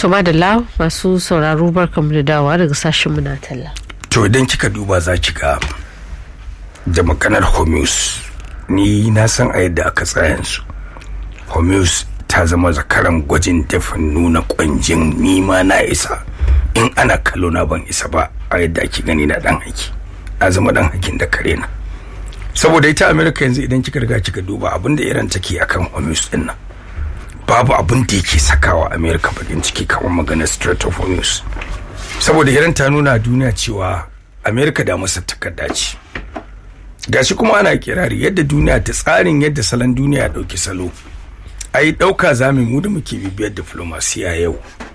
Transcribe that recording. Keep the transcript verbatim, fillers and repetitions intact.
Tuma da la masu sauraro barkamu da dawa daga sashen mu na talla. To idan kika duba za ki ga da maganar Hormuz, ni na san a yadda aka tsayan su. Hormuz ta zama zakaran gwajin dafin nuna kwanjin nima na isa, in ana kallo na ban isa ba a yadda ake gani na dan haki, na zama dan hakin da kare na. Saboda ita America yanzu idan kika riga kika duba abin da Iran take akan Hormuz din nan, babu abin da yake sakawa America bakin ciki kamar maganar Strait of Hormuz. Saboda Iran ta nuna duniya cewa America da masa takarda ce. Gashi kuma ana kirari yadda duniya ta tsarin yadda salon duniya ya dauki salo. Ai dauka zamu mu da muke bibiyar diplomasiya yau.